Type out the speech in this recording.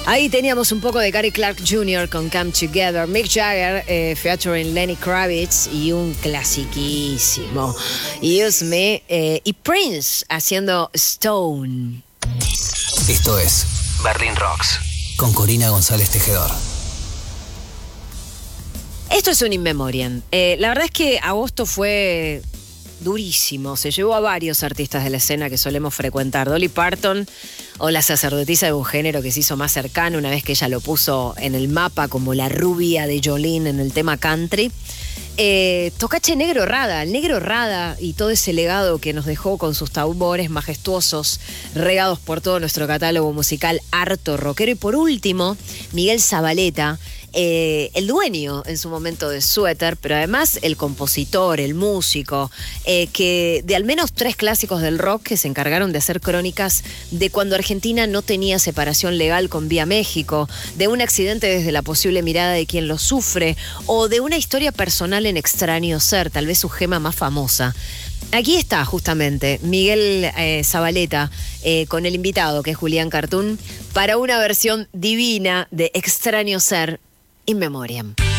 Ahí teníamos un poco de Gary Clark Jr. con Come Together, Mick Jagger featuring Lenny Kravitz y un clasiquísimo Use Me y Prince haciendo Stone. Esto es Berlin Rocks con Corina González Tejedor. Esto es un in memoriam. La verdad es que agosto fue durísimo. Se llevó a varios artistas de la escena que solemos frecuentar. Dolly Parton, o la sacerdotisa de un género que se hizo más cercano una vez que ella lo puso en el mapa como la rubia de Jolene en el tema country. Tocache Negro Rada, el Negro Rada y todo ese legado que nos dejó con sus tambores majestuosos regados por todo nuestro catálogo musical harto rockero. Y por último, Miguel Zavaleta, el dueño en su momento de Suéter, pero además el compositor, el músico, que de al menos 3 clásicos del rock que se encargaron de hacer crónicas de cuando Argentina no tenía separación legal con Vía México, de un accidente desde la posible mirada de quien lo sufre, o de una historia personal en Extraño Ser, tal vez su gema más famosa. Aquí está justamente Miguel Zavaleta con el invitado que es Julián Cartoon para una versión divina de Extraño Ser in memoriam.